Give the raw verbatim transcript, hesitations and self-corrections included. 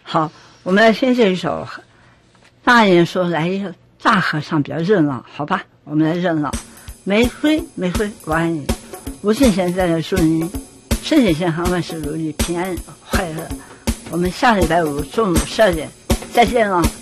好，我们来听这一首。大人说来一个大合唱比较热闹，好吧，我们来热闹。玫瑰，玫瑰，我爱你。吴敬贤在这祝您身体健康，万事如意，平安快乐。我们下礼拜五中午十二点再见了。